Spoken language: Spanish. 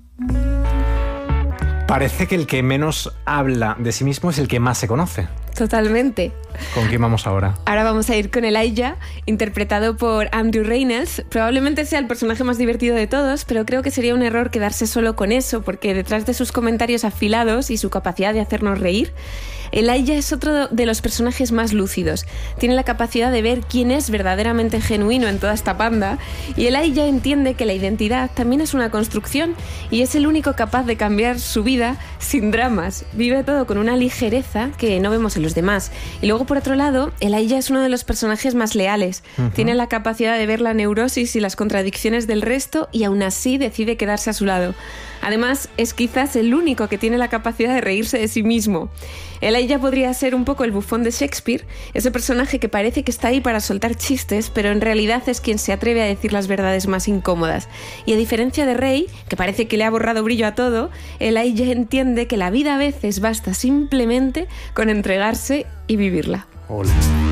Parece que el que menos habla de sí mismo es el que más se conoce. Totalmente. ¿Con quién vamos ahora? Ahora vamos a ir con Elijah, interpretado por Andrew Rannells. Probablemente sea el personaje más divertido de todos, pero creo que sería un error quedarse solo con eso, porque detrás de sus comentarios afilados y su capacidad de hacernos reír, Elijah es otro de los personajes más lúcidos. Tiene la capacidad de ver quién es verdaderamente genuino en toda esta panda, y Elijah entiende que la identidad también es una construcción y es el único capaz de cambiar su vida sin dramas. Vive todo con una ligereza que no vemos en los demás. Y luego, por otro lado, Elijah es uno de los personajes más leales. Tiene la capacidad de ver la neurosis y las contradicciones del resto y aún así decide quedarse a su lado. Además, es quizás el único que tiene la capacidad de reírse de sí mismo. Elijah podría ser un poco el bufón de Shakespeare, ese personaje que parece que está ahí para soltar chistes, pero en realidad es quien se atreve a decir las verdades más incómodas. Y a diferencia de Ray, que parece que le ha borrado brillo a todo, Elijah entiende que la vida a veces basta simplemente con entregarse y vivirla. Hola.